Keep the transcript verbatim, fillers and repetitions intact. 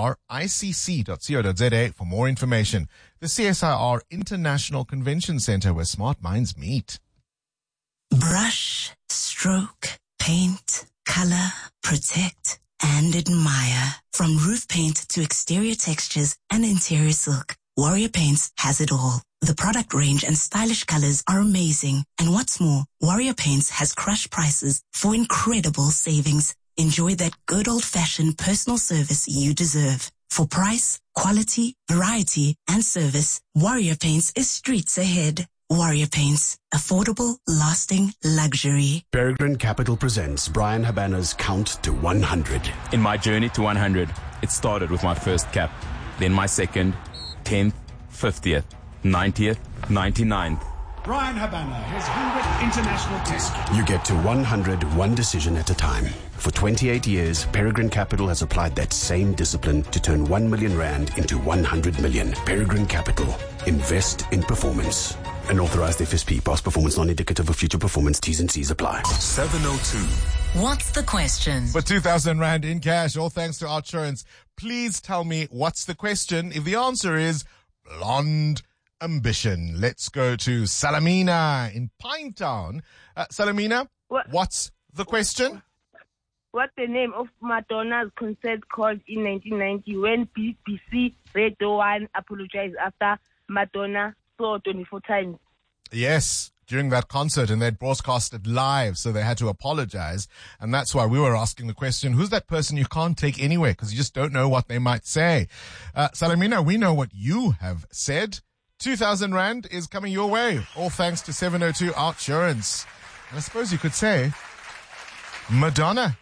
R I C C dot co dot z a for more information. The C S I R International Convention Center, where smart minds meet. Brush, stroke, paint, color, protect, and admire. From roof paint to exterior textures and interior silk, Warrior Paints has it all. The product range and stylish colors are amazing. And what's more, Warrior Paints has crushed prices for incredible savings. Enjoy that good old-fashioned personal service you deserve. For price, quality, variety, and service, Warrior Paints is streets ahead. Warrior Paints. Affordable, lasting luxury. Peregrine Capital presents Brian Habana's Count to one hundred. In my journey to one hundred, it started with my first cap, then my second, tenth, fiftieth, ninetieth, ninety-ninth. Brian Habana, his one hundredth international test. You get to one hundred one decision at a time. For twenty-eight years, Peregrine Capital has applied that same discipline to turn one million rand into one hundred million. Peregrine Capital. Invest in performance. An authorized F S P. Past performance non-indicative of future performance. T's and C's apply. seven oh two. What's the question? For two thousand rand in cash, all thanks to Outsurance. Please tell me what's the question. If the answer is blonde ambition, let's go to Salamina in Pinetown. Uh, Salamina, what? what's the question? What's the name of Madonna's concert called in nineteen ninety when B B C Radio one apologized after Madonna saw twenty-four times? Yes, during that concert, and they'd broadcast it live, so they had to apologize. And that's why we were asking the question, who's that person you can't take anywhere because you just don't know what they might say? Uh, Salamina, we know what you have said. two thousand rand is coming your way, all thanks to seven oh two Outsurance. And I suppose you could say, Madonna.